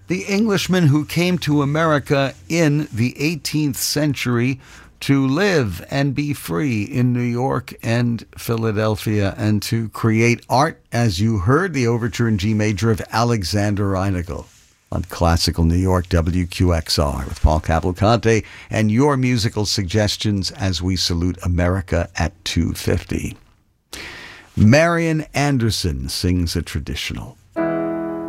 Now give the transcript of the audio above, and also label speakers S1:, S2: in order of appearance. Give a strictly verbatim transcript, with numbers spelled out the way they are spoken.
S1: the Englishmen who came to America in the eighteenth century to live and be free in New York and Philadelphia and to create art, as you heard, the overture in G major of Alexander Reinagel on Classical New York W Q X R with Paul Cavalcante and your musical suggestions as we salute America at two fifty. Marian Anderson sings a traditional.